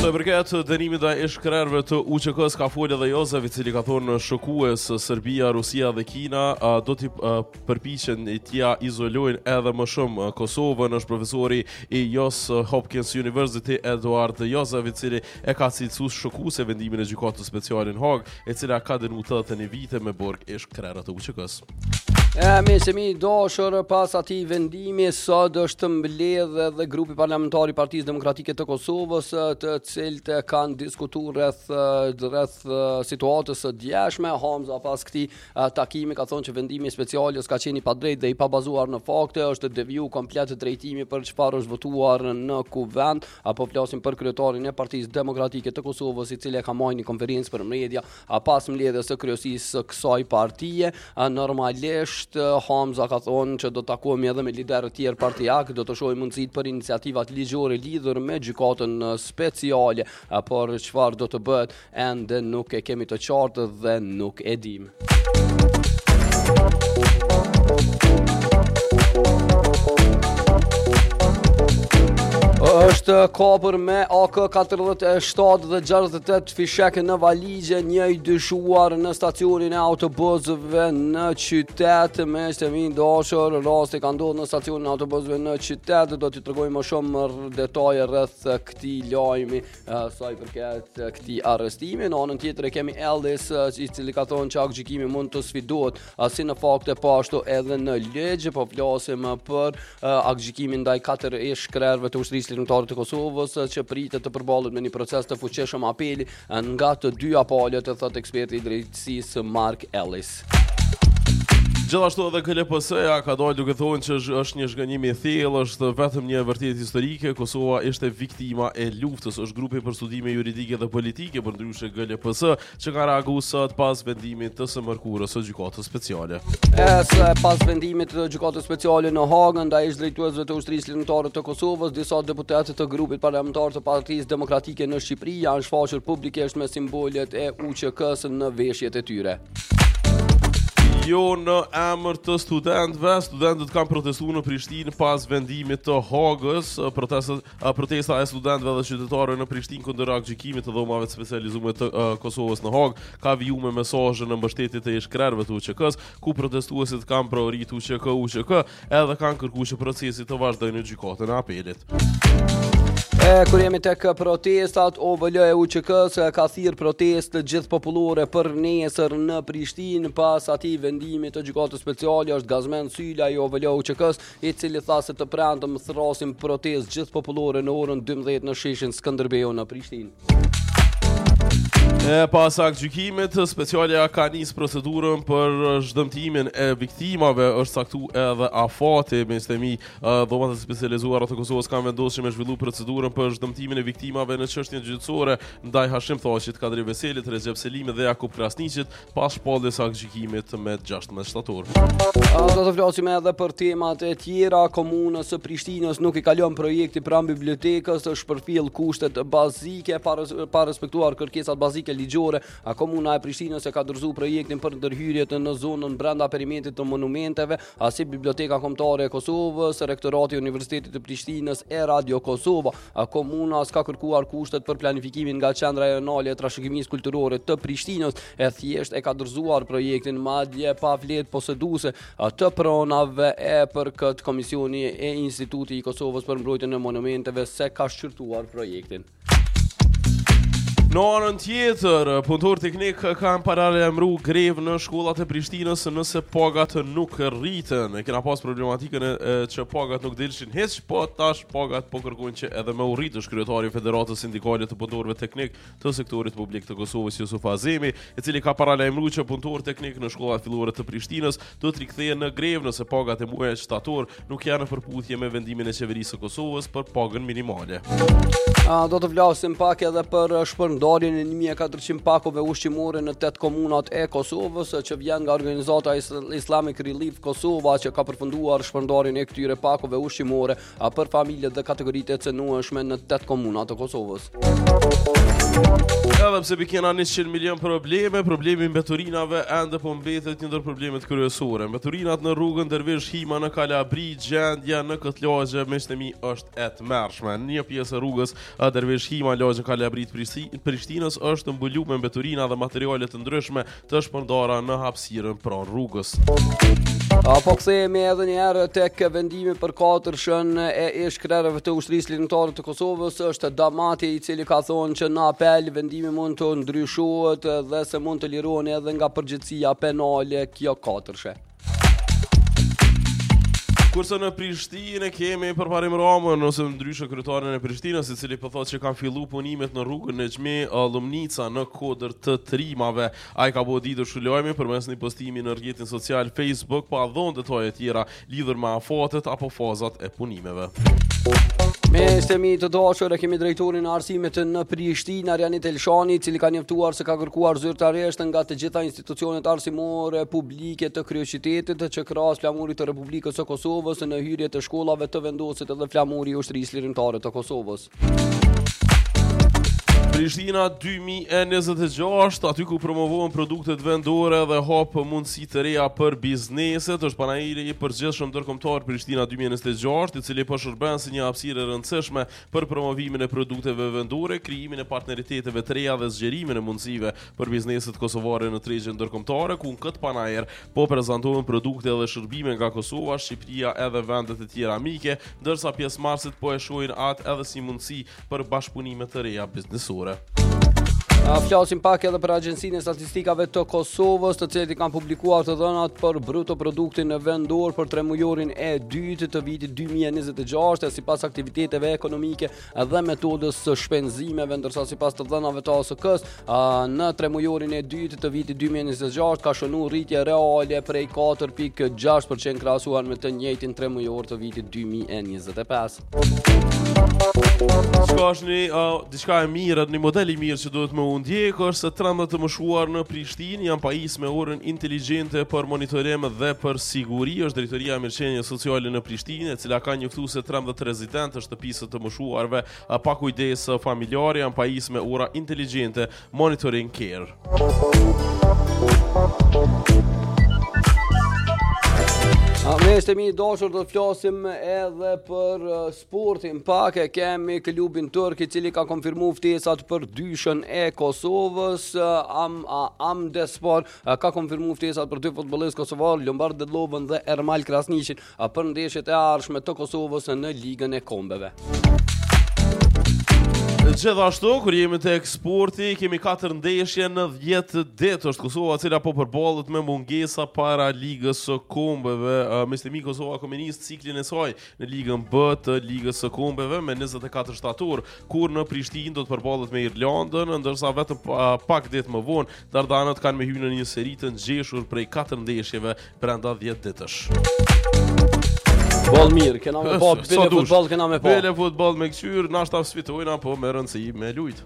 Sa i përket dënimit ndaj ish-krerëve të UÇK-s ka folë edhe Jozef, i cili ka thonë shokues Serbia, Rusia dhe Kina do t'i përpiqen t'ia izolojnë edhe më shumë Kosovën. Është profesori i Johns Hopkins University Eduard Jozef, i cili e ka cilësuar shokuese vendimin e gjykatës speciale në Hag, e cila ka dënuar 81 vite me burg ish-krerë të UÇK-s. Mi dashur, pas atij vendimi sot është mbledh edhe grupi parlamentar i Partisë Demokratike të Kosovës, të cilët kanë diskutuar rreth situatës së djeshme. Hamza pas këtij takimi ka thonë që vendimi special ka qenë i padrejtë dhe i pabazuar në fakte, është deviju komplet drejtimi për çfarë është votuar në kuvend. Apo flasim për kryetarin e Partisë Demokratike të Kosovës, i cili ka marrë një konferencë për media pas mbledhjes së kryesisë së kësaj partie. Normalisht Hamza ka thonë që do të takohemi edhe me liderët tjerë partijak, do të shohim mundësitë për iniciativat ligjore lidhur me gjykatën speciale, por çfarë do të bëhet ende nuk e kemi të qartë dhe nuk e dim. Është kapur me AK-47 dhe 68 fisheke në valigje, një i dyshuar në stacionin e autobusëve në qytet. Me shtemin dashur, rasti ka ndodhur në stacionin e autobusëve në qytet. Do t'i tregoj më shumë detaje rreth këtij lajmi sa i përket këtij arrestimi. Në anën tjetër e kemi Ellis, i cili ka thonë që gjykimi mund të sfidohet si në fakte po ashtu edhe në ligj. Po flasim për gjykimin ndaj 4 ish-krerëve të ushtrisë ligjore të Kosovës që pritet të përballet me një proces të fuqishëm apeli nga të dyja palët, thotë eksperti i drejtësisë Mark Ellis. Gjithashtu edhe KLPS-ja ka dalë duke thonë që është një zhgënjim i thellë, është vetëm një vërtetë historike. Kosova ishte viktima e luftës, është grupi për studime juridike dhe politike, përndryshe KLPS, që ka reaguar sot pas vendimit të së mërkurës së gjykatës speciale. Pas vendimit të gjykatës speciale në Hagë ndaj ish-drejtuesve të ushtrisë ligjore të Kosovës, disa deputetë të grupit parlamentar të Partisë Demokratike në Shqipëri janë shfaqur publikisht me simbolet e UÇK-s në veshjet e tyre. Jo në emër të studentët kanë protestuar në Prishtinë pas vendimit të Hagës. Protesta e studentëve dhe qytetarëve në Prishtinë kundër gjykimit të dhomave të specializuara të Kosovës në Hagë ka vijuar me mesazhe në mbështetje të ish-krerëve të UÇK-s, ku protestuesit kanë prorit UÇK edhe kanë kërkuar që procesi të vazhdojë në gjykatën e apelit. Kur jemi tek protestat, OVL e UÇK-s ka thirrë protestë gjithë popullore për nesër në Prishtinë pas atij vendimi të gjykatës speciale. Është Gazmen Syla i OVL e UÇK-s, i cili tha se të premtëm thrasim protestë gjithë popullore në orën 12 në sheshin Skënderbeu në Prishtinë. Pas gjykimit, specialja ka nisë procedurën për zhdëmtimin e viktimave. Është saktuar edhe afati, me stemi dhomat e specializuara të Kosovës kanë vendosur me zhvillu procedurën për zhdëmtimin e viktimave në çështjen gjyqësore ndaj Hashim Thaqit, Kadri Veselit, Recep Selimit dhe Jakub Krasniqit pas shpalljes së gjykimit me 16 shtator. Do të flasim edhe për temat e tjera. Komunës së Prishtinës nuk i kalon projekti pranë bibliotekës, është përfill kushtet bazike pa respektuar kërkesat bazike ligjore. Komuna e Prishtinës e ka dorëzuar projektin për ndërhyrjet në zonën brenda perimetrit të monumenteve, si Biblioteka Kombëtare e Kosovës, Rektorati i Universitetit të Prishtinës e Radio Kosova. Komuna s'ka kërkuar kushtet për planifikimin nga Qendra Rajonale e Trashëgimisë Kulturore të Prishtinës, thjesht e ka dorëzuar projektin, madje pa vlerë poseduese të pronave për këtë Komisioni e Instituti i Kosovës për mbrojtjen e monumenteve se ka shqyrtuar projektin. Në anën tjetër, punëtor teknik kanë paralajmëruar grevë në shkollat e Prishtinës nëse pagat nuk rriten. Kena pas problematikën që pagat nuk dilshin hiç, po tash pagat po kërkojnë që edhe me u rritë. Kryetari i Federatës Sindikale të Punëtorëve Teknik të Sektorit Publik të Kosovës, Jusuf Azemi, i cili ka paralajmëruar që punëtor teknik në shkollat fillore të Prishtinës do të rikthehen në grevë nëse pagat e muajit shtator nuk janë në përputhje me vendimin e qeverisë së Kosovës për pagën minimale. Do të flasim pak edhe për shpërndarjen shpërndarjen e 1400 pakove ushqimore në 8 komunat e Kosovës, që vjen nga organizata Islamic Relief Kosova, që ka përfunduar shpërndarjen e këtyre pakove ushqimore për familjet dhe kategoritë e cënueshme në 8 komuna të Kosovës. Edhe pse kena 100 milion problemi mbeturinave ende po mbetet një ndër problemet kryesore. Mbeturinat në rrugën Dervish Hima në Kalabri, gjendja në këtë lagje meshtemi është e tmerrshme. Një pjesë e rrugës Dervish Hima, lagje Kalabri të Prishtinës është mbuluar me mbeturina dhe materiale të ndryshme të shpërndara në hapësirën pranë rrugës. Po kthehemi edhe një herë tek vendimi për 4-shën e ish-krerëve të ushtrisë lirimtare të Kosovës. Është Damati i cili ka thonë që në apel vendimi mund të ndryshohet dhe se mund të lirohen edhe nga përgjegjësia penale kjo 4-shë. Kurse në Prishtinë kemi përparim Ramën ose ndryshe kryetarin e Prishtinës, i cili po thotë që kanë filluar punimet në rrugën Nexhmi Lumnica në kodër të trimave. Ai ka bërë ditë shulojmi përmes një postimi në rrjetin social Facebook, pa dhënë detaje tjera lidhur me afatet apo fazat e punimeve. Me shtemi të dashur, kemi drejtorin e arsimit në Prishtinë, Arjanit Elshani, i cili ka njoftuar se ka kërkuar zyrtarisht nga të gjitha institucionet arsimore publike të kryeqytetit që krahas flamurit të Republikës së Kosovës në hyrje të shkollave të vendosit edhe flamuri i ushtrisë lirimtare të Kosovës. Prishtina 2026, aty ku promovohen produktet vendore dhe hap mundësi të reja për bizneset, është panajiri i përgjithshëm ndërkombëtar Prishtina 2026, i cili po shërben si një hapësirë e rëndësishme për promovimin e produkteve vendore, krijimin e partneriteteve të reja dhe zgjerimin e mundësive për bizneset kosovare në tregje ndërkombëtare, ku në këtë panajër po prezantohen produkte dhe shërbime nga Kosova, Shqipëria edhe vendet e tjera amike, ndërsa pjesëmarrësit po e shohin atë edhe si mundësi për bashkëpunime të reja biznesore. Flasim pak edhe për Agjencinë e Statistikave të Kosovës, të cilët kanë publikuar të dhënat për bruto produktin vendor për tremujorin e dytë të vitit 2026, sipas aktiviteteve ekonomike dhe metodës së shpenzimeve, ndërsa sipas të dhënave të ASK-s, në tremujorin e dytë të vitit 2026 ka shënuar rritje reale prej 4.6% krahasuar me të njëjtin tremujor të vitit 2025. Diçka e mirë, një model i mirë që duhet më ndjek është se trendat të mëshuar në Prishtinë janë pajis me orën inteligjente për monitorim dhe për siguri. Është Drejtoria e Mirëqenies Sociale në Prishtinë, e cila ka njoftuar se trendat të rezidentë të shtëpisë të mëshuarve pa kujdes familjar janë pajis me ora inteligjente monitoring care. Me shtemi dashur do të flasim edhe për sportin. Pak e kemi klubin turk i cili ka konfirmuar ftesat për 2-shën e Kosovës. Amdespor ka konfirmuar ftesat për 2 futbollistë kosovar, Lombard Dedlovën dhe Ermal Krasniqin për ndeshjet e ardhshme të Kosovës në Ligën e Kombeve. Gjithashtu, kur jemi të eksporti, kemi 4 ndeshje në 10 ditë. Është Kosova cila po përballet me mungesa para Ligës së Kombeve. Meslemi Kosova komunist ciklin e saj në Ligën B të Ligës së Kombeve me 24 shtator, kur në Prishtinë do të përballet me Irlandën, ndërsa vetëm pak ditë më vonë Dardanët kanë me hyrë në një seri të ngjeshur prej 4 ndeshjeve brenda 10 ditësh. Ball mirë, kena me pa, bile futbol kena me pa. Bile futbol me këqyr, nashta sfitojna, po me rëndësi me lujt.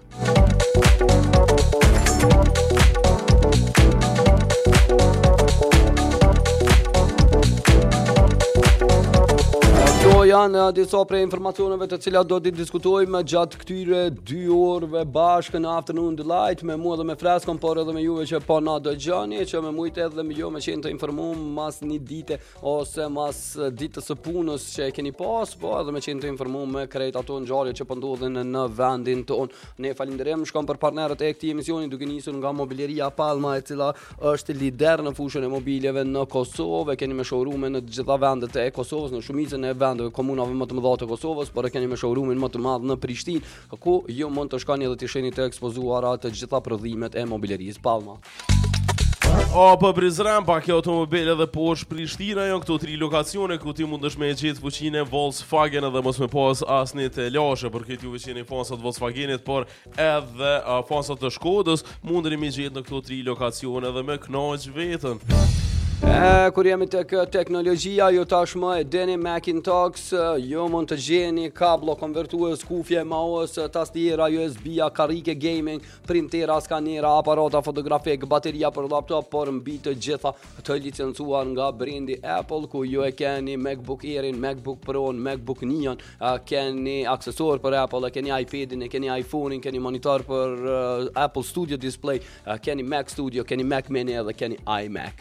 Janë disa prej informacioneve të cilat do t'i diskutojmë gjatë këtyre 2 orëve bashkë në Afternoon Delight, me mua dhe me Freskon, por edhe me juve që po na dëgjoni, që me mujtë edhe me jo me qenë të informuar mas një dite ose mas ditës së punës që e keni pas, po edhe me qenë të informuar me krejt ato ngjarje që po ndodhin në vendin ton. Ne falenderojmë shkon për partnerët e këtij emisioni, duke nisur nga Mobileria Palma, e cila është lider në fushën e mobiljeve në Kosovë. Keni me showroom në të gjitha vendet e Kosovës, në shumicën e vendeve komunave më të mëdha të Kosovës, por e keni me showroomin më të madh në Prishtinë, ku ju mund të shkoni dhe të shihni të ekspozuara të gjitha prodhimet e mobilerisë Palma. Për Prizren, pak e automobile dhe poshtë Prishtina, janë këto 3 lokacione ku ti mundesh me gjetë fuqinë e Volkswagen edhe mos me pas asnjë të lashe, për këtë juve që jeni fansat Volkswagenit, por edhe fansat të Shkodës, mundeni me gjetë në këto 3 lokacione dhe me kënaq veten. Kur jemi tek teknologjia, ju tashmë e dini Macintosh, ju mund të gjeni kablo konvertues, kufje, mouse, tastiera USB-a, karrike gaming, printera, skanera, aparata fotografik, bateria për laptop, por mbi të gjitha të licencuar nga brendi Apple, ku ju e keni MacBook Airin, MacBook Pro-n, MacBook Neon, keni aksesor për Apple, keni iPadin, keni iPhone-in, keni monitor për Apple Studio Display, keni Mac Studio, keni Mac Mini dhe keni iMac.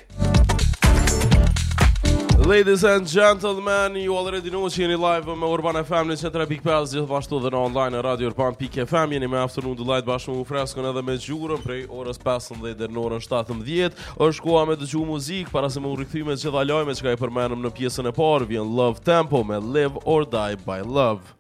Ladies and gentlemen, you already know që jeni live me Urban FM 103.5, gjithashtu dhe në online në Radio Urban.fm. Jeni me Afternoon Delight bashkë me Freskën edhe me Gjurën prej orës 15 deri në orën 17. Është koha me dëgju muzikë para se më u rikthy me gjitha lajmet që ka i përmenëm në pjesën e parë. Vjen Love Tempo me Live or Die by Love.